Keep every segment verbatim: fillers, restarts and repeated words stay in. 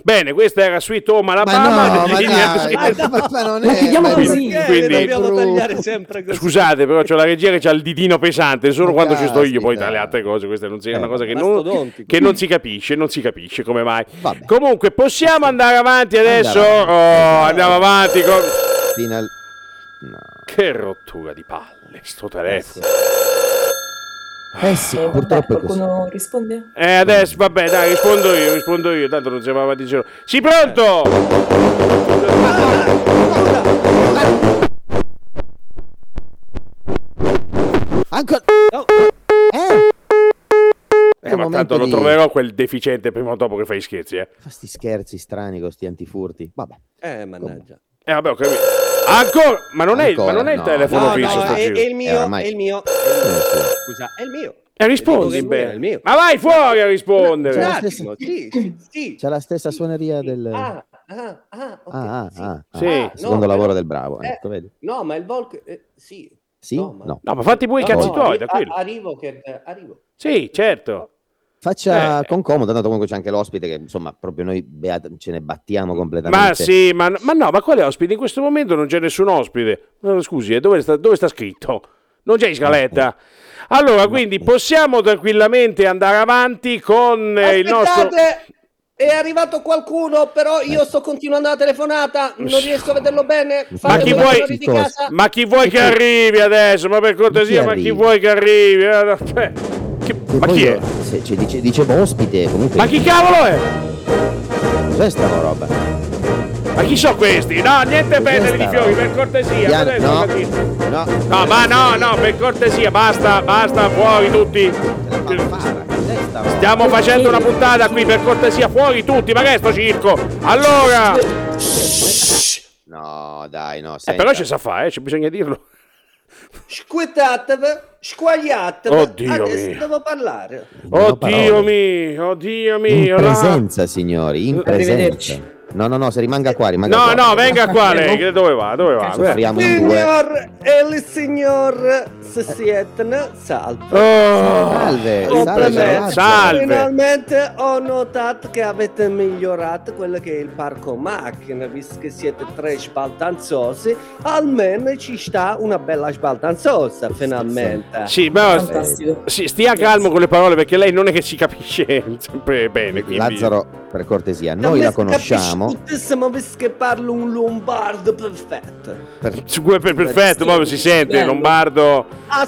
Bene, questa era Sweet Home Alabama. Ma no, ma Quindi- dai, ma, ma non Lo è, chiudiamo ma- così. Quindi- dobbiamo tagliare sempre così. Scusate, però c'ho la regia che c'ha il ditino pesante, solo Ma quando ci sto io, poi caspita. dalle altre cose, questa non sia Eh, una cosa che non, mastodontico. che non si capisce, non si capisce come mai. Vabbè. Comunque, possiamo andare avanti adesso? Andare Oh, andiamo avanti con... fino al... No. Che rottura di palle, sto telefono. Eh sì, Eh, vabbè, purtroppo è così. qualcuno risponde? Eh, adesso, vabbè, dai, rispondo io, rispondo io, tanto non siamo avanti zero. Sì, pronto? Ancora... Oh. Eh? È Eh, un ma momento tanto lo di- troverò quel deficiente prima o dopo che fai scherzi, eh. Fa sti scherzi strani con sti antifurti. Vabbè. Eh, mannaggia. Eh, vabbè, ho capito. Ancora? Ma non è, Ancora, ma non è il no. telefono No, fisso, no, sto è, giro. è il mio, Eh, ormai- è il mio. Eh, sì. Scusa, è il mio. E rispondi Dico che bene. è il mio. Ma vai fuori a rispondere. Un la attimo, sì, sì, sì. C'è la stessa suoneria del... Ah, ah, ah, ok, Ah, ah, sì. ah, Sì. ah. no, Secondo però- lavoro del bravo. eh, Ecco, vedi? No, ma il Volk, eh, sì. Sì? No, ma- No. No, ma fatti pure i No, cazzi no, tuoi, arri- da quello. a- arrivo che eh, arrivo. Sì, certo. Faccia Eh. con comodo, tanto comunque c'è anche l'ospite che insomma proprio noi beata, ce ne battiamo completamente. Ma sì, ma, ma no, ma quale ospite? In questo momento non c'è nessun ospite. Ma scusi, eh, dove, sta, dove sta scritto? Non c'è in scaletta. Allora, quindi possiamo tranquillamente andare avanti con eh, il nostro... Aspettate, è arrivato qualcuno, però io sto continuando la telefonata, non riesco a vederlo bene. Ma Fate chi voi vuoi- lavori di casa. Ma chi vuoi che arrivi adesso? Ma per cortesia, ma chi arrivi? vuoi che arrivi? Eh, no, cioè, chi- Che Ma poi chi è? io- se- cioè, dice, dicevo ospite comunque. Ma chi cavolo è? Cos'è sta roba? Ma chi sono questi? No, niente pendere di sta fiori, roba? per cortesia. Piano- adesso no, capito. no, No, ma no, no, per cortesia, basta, basta, fuori tutti. la fanfara, cos'è sta roba? Stiamo facendo una puntata qui, per cortesia, fuori tutti, ma che è sto circo? Allora, No, dai, no, eh, senta. però ci sa fare, eh, ci bisogna dirlo. Squitatevi, squagliatevi. Oddio Adesso mio. devo parlare. Non ho Oddio parole. mio, oddio In mio. là. presenza, signori, in presenza. Arrivederci. No, no, no, se rimanga qua, rimanga No, qua. no, venga qua lei, che dove va? Dove va? Beh. Soffriamo in due. Signor e il signor se siete, salve. Oh, Salve, Complimenti. salve. Salve. Finalmente ho notato che avete migliorato quello che è il parco macchina, visto che siete tre sbaldanzosi, almeno ci sta una bella sbaldanzosa finalmente. sì, ma Fantastico. sì, stia calmo con le parole perché lei non è che si capisce sempre bene. Quindi... Lazzaro, per cortesia, noi la conosciamo. Capisco, visto che parlo un lombardo perfetto. Per- Su cui per perfetto, proprio si sente, Bello. Lombardo.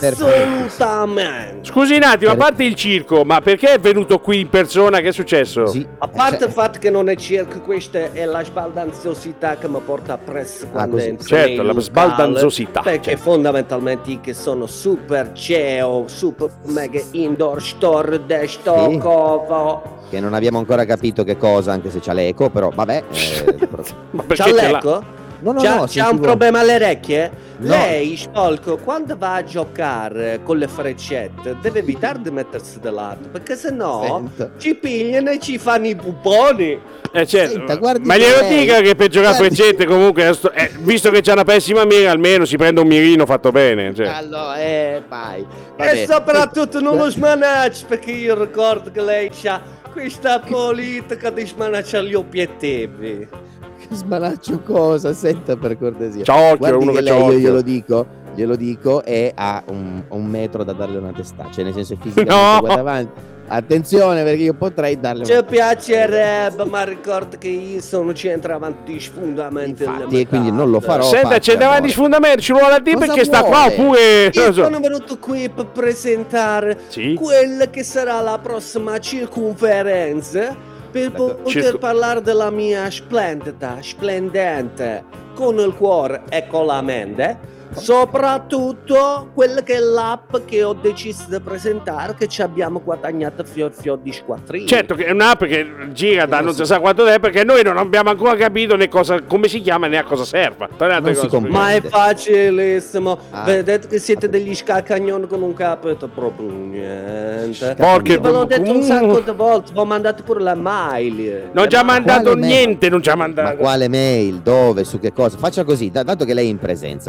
Assolutamente. Scusi un attimo, a Per- parte il circo, ma perché è venuto qui in persona? Che è successo? Sì, A parte cioè, il fatto che non è circo, questa è la sbaldanzosità che mi porta appresso quando così. entro Certo, nei la locali, sbaldanzosità, perché certo. fondamentalmente i che sono super C E O, super mega indoor store, dash covo. che non abbiamo ancora capito che cosa, anche se c'ha l'eco, però vabbè. eh, pro- Ma perché C'ha ce l'ha? l'eco? No, no, c'ha, no, c'ha sentivo- un problema alle orecchie? No. Lei, Sciolco, quando va a giocare con le freccette, deve evitare di mettersi da lato, perché sennò Senta. ci pigliano e ci fanno i puponi. Eh, certo. Senta, guardi Ma che glielo lei- dica che per giocare a guardi- freccette comunque, eh, sto- eh, visto che c'ha una pessima mira, almeno si prende un mirino fatto bene. Cioè. Allora, eh, vai. Vabbè. E soprattutto non lo smanacci, perché io ricordo che lei c'ha questa politica di smanacciare gli obiettivi. Che smanaccio cosa? Senta per cortesia. C'ha occhio, Guardi uno che che c'ha lei, io occhio. glielo dico, glielo dico, è a un, a un metro da darle una testata, cioè nel senso fisicamente No. qua davanti. Attenzione perché io potrei darle Ci una piacerebbe, ma ricordo che io sono centravanti sfondamenti. Infatti, e quindi non lo farò. Senta, faccia, c'è davanti amore. di sfondamento, ci vuole a dire Cosa perché sta qua vuole? oppure... non Io lo so. sono venuto qui per presentare Sì? quella che sarà la prossima circonferenza per po- D'accordo. poter Circo- parlare della mia splendida, splendente, con il cuore e con la mente. Soprattutto quella che è l'app che ho deciso di presentare, che ci abbiamo guadagnato fior fior di squattrini. Certo che è un'app che gira da non si sa quanto tempo perché noi non abbiamo ancora capito né cosa, come si chiama né a cosa serva. Tra le altre Non si cose, comprende. Ma è facilissimo, Ah. vedete che siete degli scalcagnoni con un capito proprio niente. Porche- Io ve l'ho detto un Mm. sacco di volte, vi ho mandato pure la mail. Non ci ha mandato quale mail? niente, non ci ha Ma mandato. quale mail? Dove? Su che cosa? Faccia così, da- dato che lei è in presenza qui con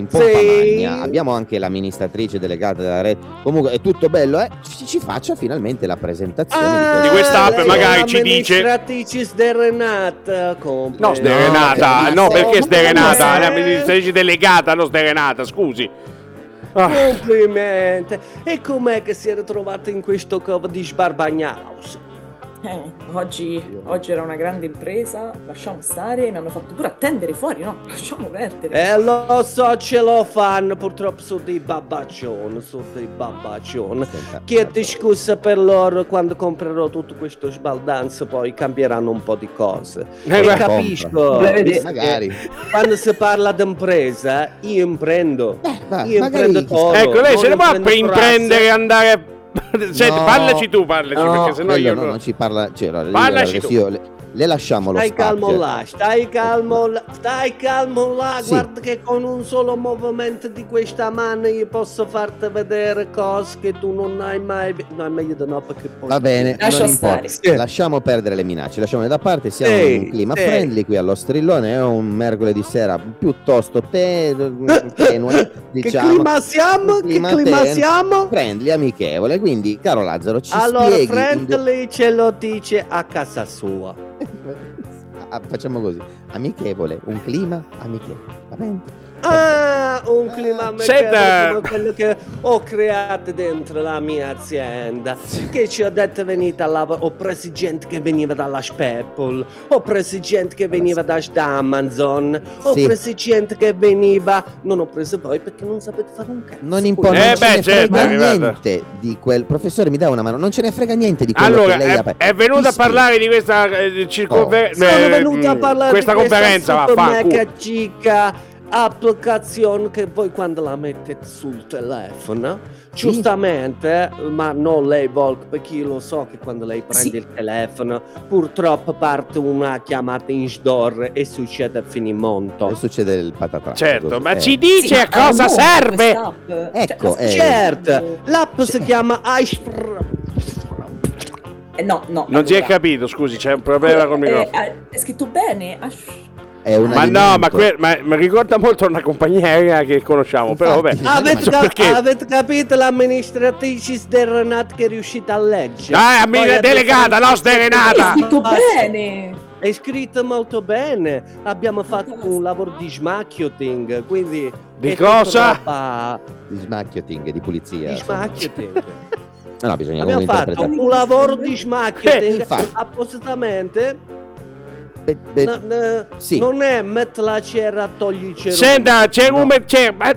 in pompa Sì. magna, abbiamo anche l'amministratrice delegata della rete, comunque è tutto bello, eh? ci, ci faccia finalmente la presentazione Ah, Di questa app lei magari è ci dice- l'amministratrice sderenata. No, sderenata, No, no, perché no, sderenata? no. L'amministratrice delegata, non sderenata, scusi. Ah, Complimenti. E com'è che si era trovato in questo covo di sbarbagnaus? Eh, oggi, oggi era una grande impresa, lasciamo stare, mi hanno fatto pure attendere fuori, no? Lasciamo perdere. Eh, lo so, ce lo fanno, purtroppo sono dei babaccioni, sono dei babaccioni. Chiedo scusa per loro, quando comprerò tutto questo sbaldanzo poi cambieranno un po' di cose. Eh, E beh, capisco, Vedi, visto magari. che quando si parla di impresa, io imprendo. Eh, va, Io magari imprendo chissà. tutto. ecco, lei non se ne può imprendo per imprendere e frasse. andare. Senti, No. parlaci tu, parlaci, No, perché sennò Quello io no, no. non ci parla, cioè, allora, lì, Parlaci allora, tu. sì, io le, le lasciamo lo Stai spazio. calmo là, stai calmo là, stai calmo là, Sì. guarda che con un solo movimento di questa mano io posso farti vedere cose che tu non hai mai visto. No, è meglio di no perché poi... Va bene, Lascia non importa. stare. Lasciamo perdere le minacce, lasciamole da parte, siamo Sì, in un clima sì. friendly qui allo Strillone, è un mercoledì sera piuttosto te- tenue, Che diciamo. clima siamo? Un Che clima clima ten- siamo? friendly, amichevole, quindi caro Lazzaro ci Allora, spieghi in due- friendly ce lo dice a casa sua. Ah, facciamo così, amichevole, un clima amichevole, va bene? Ah, un clima Senta- amichevole come quello che ho creato dentro la mia azienda. Che ci ho detto venite a lavorare. Ho preso gente che veniva dalla Speppol, ho preso gente che veniva da da Amazon, ho Sì. preso gente che veniva. Non ho preso voi perché non sapete fare un cazzo. Non importa, Eh, non ce beh, ne certo, frega è arrivata. niente di quel professore, mi dà una mano, non ce ne frega niente di quello Allora, che lei è, ha è venuto a Ti parlare di questa eh, circonfer- Sono eh, venuto a mh, parlare questa di conferenza, questa super vaffanculo. mega giga applicazione che voi quando la mettete sul telefono, giustamente, ma non lei Volk, perché io lo so che quando lei prende Sì. il telefono purtroppo parte una chiamata in sdor e succede finimondo. E succede il patatrac. Certo, così. ma Eh. ci dice a cosa serve? Ecco, eh. Certo, l'app si chiama Ice. Eh, no, no. Non si è allora, capito, scusi, c'è un problema col eh, microfono. eh, è scritto bene? Ash- È un Ma no, alimento. ma, que- ma, ma ricorda molto una compagnia aerea che conosciamo, però vabbè. Infatti. Avete, Non so cap- perché. avete capito l'amministratrice sderenata che è riuscita a leggere? Ah, amica Poi ha delegata, detto- no, È sderenata. scritto Basta. bene! È scritto molto bene. Abbiamo fatto un lavoro di smacchioting, quindi Di è cosa? tutta roba Di smacchioting, di pulizia. di insomma. smacchioting. No, no, bisogna Abbiamo comunque fatto interpretare. un lavoro di smacchioting Eh, infatti. appositamente. Beh, beh, No, no, sì. Non è metti la cera, togli il cerume. Senta, c'è No. un... C'è... ma-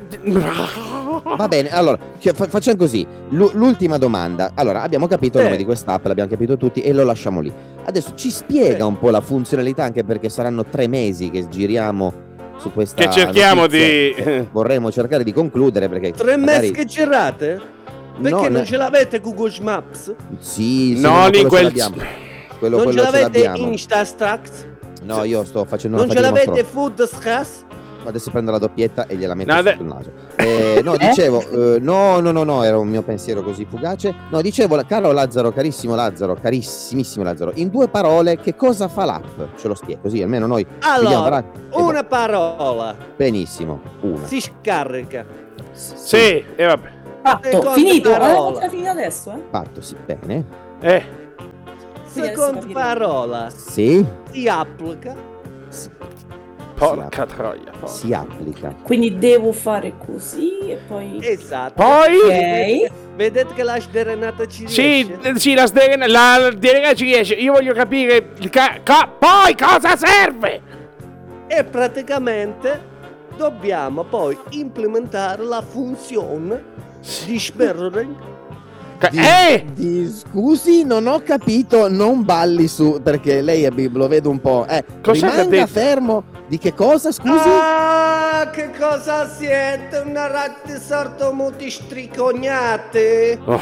Va bene, allora, cioè, fa- facciamo così. L'u- l'ultima domanda. Allora, abbiamo capito il Eh. nome di quest'app, l'abbiamo capito tutti e lo lasciamo lì. Adesso ci spiega Eh. un po' la funzionalità, anche perché saranno tre mesi che giriamo su questa Che cerchiamo notizia, di- che vorremmo cercare di concludere perché Tre magari- mesi che girate? Perché No, non ne- ce l'avete Google Maps? Sì, sì, Non no, in quello ce quel- l'abbiamo. Quello, non quello ce l'avete l'abbiamo. Instastract? No, io sto facendo Non una ce fatica l'avete mostruosa. Food Stress? Adesso prendo la doppietta e gliela metto No, de- sul naso. Eh, no, dicevo, eh, no, no, no, no, era un mio pensiero così fugace. No, dicevo, caro Lazzaro, carissimo Lazzaro, carissimissimo Lazzaro, in due parole, che cosa fa l'app? Ce lo spiego, così almeno noi vediamo, Allora, va? E una va. parola. Benissimo, una. Si scarica. Sì, e vabbè. Fatto, Seconda finito! parola. Eh, finito adesso, eh? Fatto, sì, bene. Eh, Quindi Seconda adesso parola. Sì, Si applica. si, porca troia. porca. si applica. Quindi devo fare così e poi... Esatto. Poi... Ok. Vedete che la sderenata ci Sì, riesce? eh, sì, la sdegna, la delega ci riesce. Io voglio capire il ca- ca- poi cosa serve? E praticamente dobbiamo poi implementare la funzione di sperring. Ca- Di, eh! di- scusi, non ho capito, non balli su, perché lei è, lo vedo un po'. Eh, Cos'è che ha rimanga detto? fermo. Di che cosa, scusi? Ah, che cosa siete? Una razza sorto muti stricognate. Oh,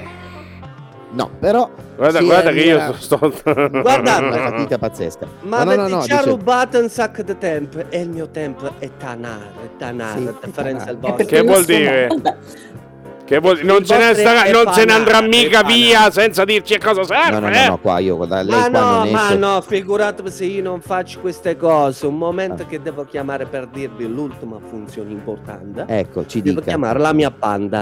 No, però guarda, sì, guarda eh, che io era sto... Guardate. una fatica pazzesca. Ma no, avete no, no, no, già dice- rubato un sacco di tempo e il mio tempo è tanare, tanare, Sì, a differenza è del È vostro. perché Che il vuol nostro no. dire? Vabbè. Che vuol- non, se ne, sta- non se ne andrà mica via senza dirci a cosa serve. No, no, no, eh? no, qua io, guarda, lei Ma qua no, non ma esce. no, figuratevi se io non faccio queste cose. Un momento Ah. che devo chiamare per dirvi l'ultima funzione importante. Ecco, ci Devo dica. chiamare la mia banda.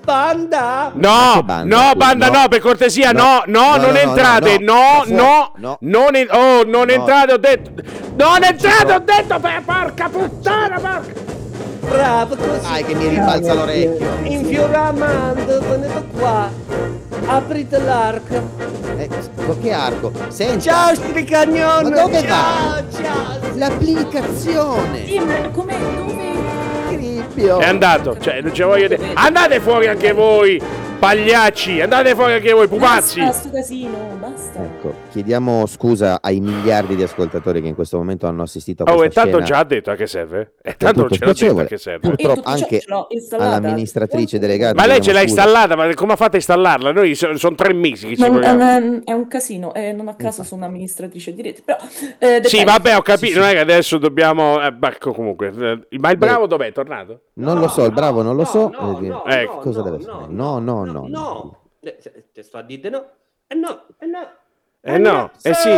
Banda! Ma No, che banda, no, scusa? banda, no, No. per cortesia, no, No. no, No, non no, no, entrate, no, no, no. no, No. non, en- oh, non No. entrate, ho detto, non entrate, ho detto, per porca puttana, porca. Bravo, così. Dai, che mi rimbalza l'orecchio. Infioramando, venite qua. Aprite l'arco. Eh, con che arco? Senta, Ciao, stricagnone. Ma dove ciao, ciao. l'applicazione. Sì, ma come dove? Cribbio. È andato, cioè, non ci voglio dire, andate fuori anche voi, pagliacci, andate fuori anche voi, pupazzi. Basta sto casino, basta. Ecco, chiediamo scusa ai miliardi di ascoltatori che in questo momento hanno assistito a Oh, questa e tanto scena. già ha detto a che serve? E tanto non tutto ce l'ha detto a spiacevole. che serve. E Purtroppo tutto ciò anche ce l'ho installata. all'amministratrice delegata. Ma lei ce l'ha chiediamo scusa. installata, ma come ha fatto a installarla? Noi sono tre mesi che ci Non- proviamo. è, è un casino, eh, non a caso sono un'amministratrice di rete, però... eh, Sì, dettagli. vabbè, ho capito, Sì, sì. non è che adesso dobbiamo... Eh, beh, comunque, eh, ma il bravo dov'è? È tornato? Non lo so, il bravo non lo so. No, eh, no, Ecco. no, cosa no, deve no, fare? No, no, no, no. no. Eh, se- Te sto a dire no. Eh no, eh no. Eh no, eh sì.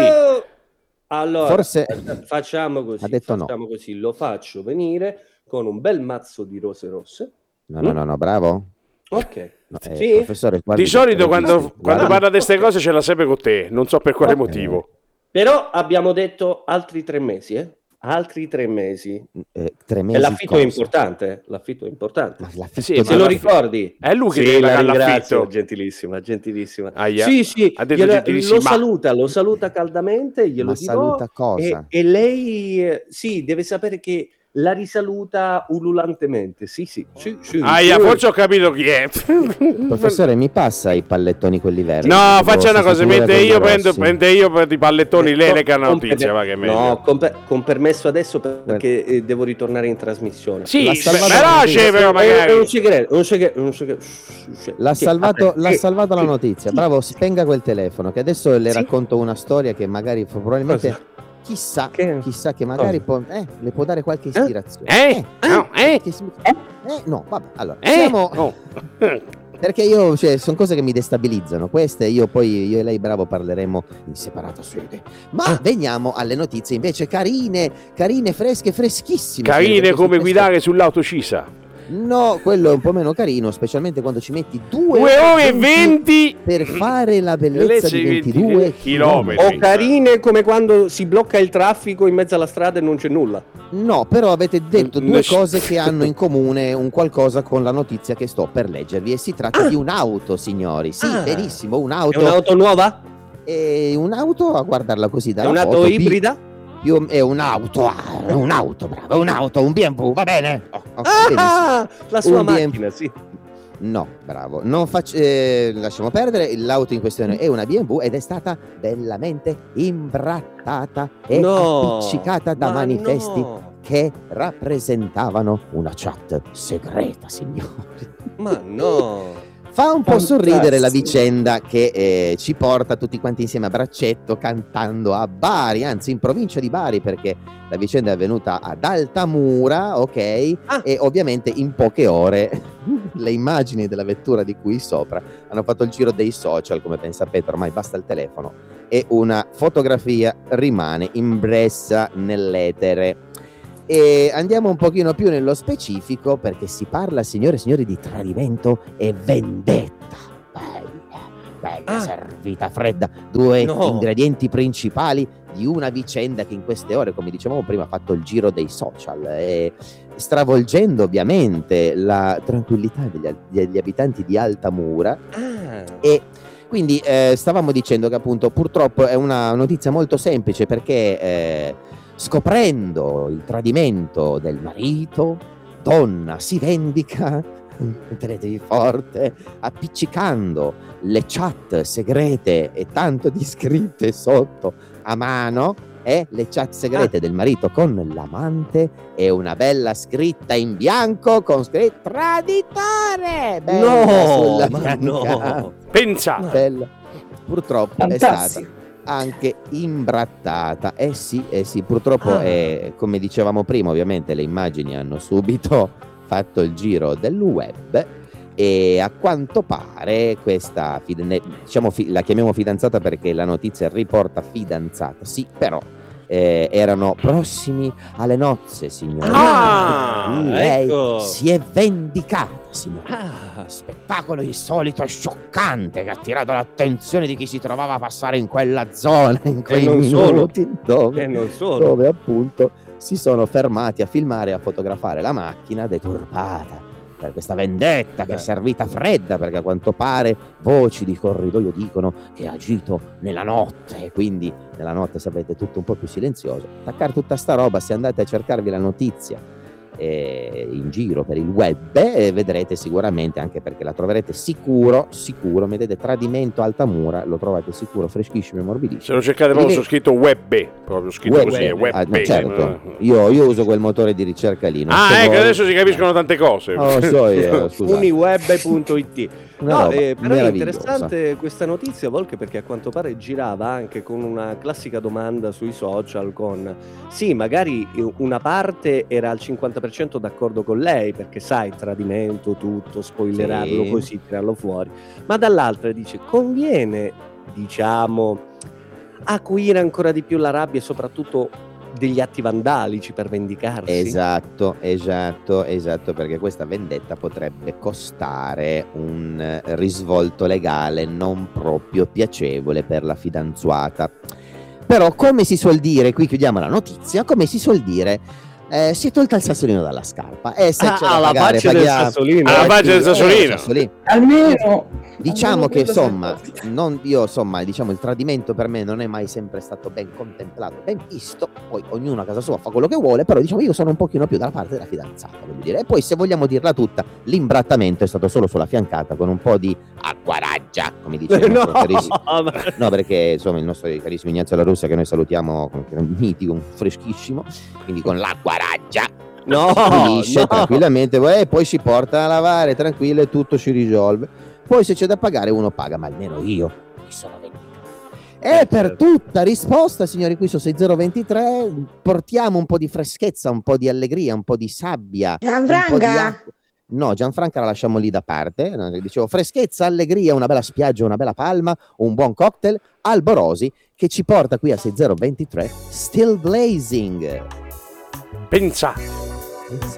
Allora, Forse eh, facciamo così. ha detto no. facciamo così, lo faccio venire con un bel mazzo di rose rosse. No, no, no, no, bravo. Ok. No, eh, Sì? professore, guardi Di che- solito guardi- quando, guardi- quando parla di queste cose ce l'ha sempre con te, non so per quale Ok. motivo. Però abbiamo detto altri tre mesi, eh? Altri tre mesi. eh, tre mesi E l'affitto cosa? è importante, eh? L'affitto è importante. Ma l'affitto Sì, di- Se ma lo l'affitto- ricordi? È lui che Sì, deve la pagare ringrazio, l'affitto. gentilissima, gentilissima. Aia. Sì, sì, Ha detto glielo- gentilissima. lo saluta, lo saluta caldamente, glielo Ma dirò. saluta cosa? E, e lei, eh, sì, deve sapere che la risaluta ululantemente. Sì, sì, sì, sì. Aia, sì. forse ho capito chi è. Professore, mi passa i pallettoni quelli verdi? No, Devo faccia una cosa, sostituire mentre quelli io prendo, rossi. prende io per i pallettoni, lei Con- le canna con notizia, per- va che è meglio. No, con, per- con permesso adesso perché eh, devo ritornare in trasmissione. Sì, l'ha beh, salvato veloce la però È- È magari. un segreto, un segreto, un segreto. Shh, L'ha sì, salvato, vabbè, l'ha sì, salvato la sì, notizia. sì. Bravo, spenga quel telefono che adesso le Sì. racconto una storia che magari probabilmente Cosa? chissà, Che- chissà che magari può, eh, le può dare qualche ispirazione. Eh? No, eh? che si- eh, no, vabbè, allora, Eh? siamo Oh. perché io, cioè, sono cose che mi destabilizzano. Queste io poi, io e lei, bravo, parleremo in separata sede. Ma Ah. veniamo alle notizie invece carine, carine, fresche, freschissime. Carine Perché su come questo- guidare sull'auto Cisa. No, quello è un po' meno carino, specialmente quando ci metti due, due ore e venti per fare la bellezza Bellezza di di ventidue chilometri. O carine come quando si blocca il traffico in mezzo alla strada e non c'è nulla. No, però avete detto Mm, due ness- cose che hanno in comune un qualcosa con la notizia che sto per leggervi e si tratta di un'auto, signori. Sì, Ah. benissimo, È un'auto. un'auto nuova? È un'auto, a guardarla così È dalla un'auto foto, pi- ibrida? più- è un'auto, ah, è un'auto, bravo, è un'auto, un B M W, va bene? Oh, oh, benissimo. Ah, la sua Un B M W. macchina, sì. No, bravo, non faccio, eh, lasciamo perdere. L'auto in questione è una B M W ed è stata bellamente imbrattata e No, appiccicata da ma manifesti no. che rappresentavano una chat segreta, signori. Ma no. Fa un po' Fantastico. sorridere la vicenda che eh, ci porta tutti quanti insieme a braccetto cantando a Bari, anzi in provincia di Bari, perché la vicenda è avvenuta ad Altamura, ok? Ah. E ovviamente in poche ore le immagini della vettura di cui sopra hanno fatto il giro dei social, come ben sapete, ormai basta il telefono e una fotografia rimane impressa nell'etere. E andiamo un pochino più nello specifico perché si parla, signore e signori, di tradimento e vendetta. Bella, bella, Ah. servita fredda, due No. ingredienti principali di una vicenda che in queste ore, come dicevamo prima, ha fatto il giro dei social e stravolgendo ovviamente la tranquillità degli, degli abitanti di Altamura. Ah. E quindi eh, stavamo dicendo che appunto purtroppo è una notizia molto semplice perché eh, scoprendo il tradimento del marito, donna si vendica, tenetevi forte, appiccicando le chat segrete e tanto descritte sotto a mano, e le chat segrete Ah. del marito con l'amante e una bella scritta in bianco con scritto traditore, bella No, sulla ma bianca. no. Pensa. Bella. Purtroppo è stata Fantastico. anche imbrattata. Eh sì, eh sì, purtroppo Ah. è, come dicevamo prima, ovviamente le immagini hanno subito fatto il giro del web e a quanto pare questa, diciamo, la chiamiamo fidanzata perché la notizia riporta fidanzata, sì, però eh, erano prossimi alle nozze, signore. Ah, lei ecco. si è vendicata, signore. Ah. Spettacolo insolito e scioccante che ha attirato l'attenzione di chi si trovava a passare in quella zona in quei non minuti dove, E non solo. dove appunto si sono fermati a filmare e a fotografare la macchina deturpata per questa vendetta che è servita fredda, perché a quanto pare voci di corridoio dicono che ha agito nella notte, e quindi nella notte sapete tutto un po' più silenzioso. Attaccare tutta sta roba, se andate a cercarvi la notizia eh, in giro per il web eh, vedrete sicuramente, anche perché la troverete sicuro, sicuro, mettete tradimento Altamura, lo trovate sicuro, freschissimo e morbidissimo. Se lo cercate proprio su scritto web, proprio scritto Web, così, è web. ah, no, certo. io, io uso quel motore di ricerca lì. Non Ah, so ecco, voi. adesso si capiscono tante cose. Oh, so io, scusate. uniweb punto it. Una No, roba eh, però è meravigliosa. interessante questa notizia, Volke, perché a quanto pare girava anche con una classica domanda sui social con sì, magari una parte era al cinquanta per cento d'accordo con lei, perché sai, tradimento, tutto, spoilerarlo Sì. così, tirarlo fuori, ma dall'altra dice conviene, diciamo, acuire ancora di più la rabbia e soprattutto degli atti vandalici per vendicarsi. Esatto, esatto, esatto, perché questa vendetta potrebbe costare un eh, risvolto legale non proprio piacevole per la fidanzata. Però, come si suol dire, qui chiudiamo la notizia, come si suol dire, eh, si è tolta il sassolino dalla scarpa. E se Ah, c'è da alla pagare, faccia del paghiamo. sassolino. Alla Eh, faccia sì, del eh, sassolino. sassolino. Almeno Diciamo almeno che quello insomma, sempre. non, io insomma, diciamo il tradimento per me non è mai sempre stato ben contemplato, ben visto, poi ognuno a casa sua fa quello che vuole, però diciamo io sono un pochino più dalla parte della fidanzata, voglio dire. E poi se vogliamo dirla tutta, l'imbrattamento è stato solo sulla fiancata con un po' di acquaraggia, come dice il nostro No, carissimo. ma- No, perché insomma il nostro carissimo Ignazio La Russa, che noi salutiamo, con un mitico, un freschissimo, quindi con l'acquaraggia no, pulisce no. tranquillamente e poi si porta a lavare tranquillo e tutto si risolve. Poi se c'è da pagare uno paga, ma almeno io mi sono vendicato. E Eh, per certo. tutta risposta, signori, qui su sei zero due tre portiamo un po' di freschezza, un po' di allegria, un po' di sabbia, un po' di Gianfranca, acqua. No, Gianfranca la lasciamo lì da parte. No, dicevo freschezza, allegria, una bella spiaggia, una bella palma, un buon cocktail, Alborosi, che ci porta qui a sei zero due tre Still Blazing. Pensa. Pensa.